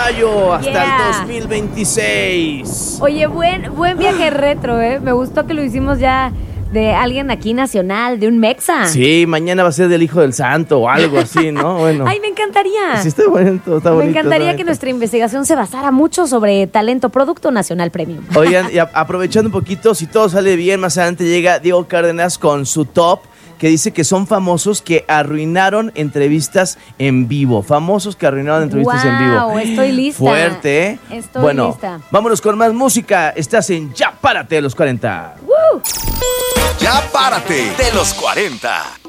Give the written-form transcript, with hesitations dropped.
mayo hasta el 2026. Oye, buen viaje retro, ¿eh? Me gustó que lo hicimos ya de alguien aquí nacional, de un mexa. Sí, mañana va a ser del Hijo del Santo o algo así, ¿no? Bueno. Ay, me encantaría. Sí, está bonito, está bonito. Me encantaría que nuestra investigación se basara mucho sobre talento, producto nacional premium. Oigan, y aprovechando un poquito, si todo sale bien, más adelante llega Diego Cárdenas con su top, que dice que son famosos que arruinaron entrevistas en vivo. Famosos que arruinaron entrevistas en vivo. Wow, estoy lista. Fuerte, ¿eh? Estoy lista. Vámonos con más música. Estás en Ya Párate de los 40. ¡Woo! Ya Párate de los 40.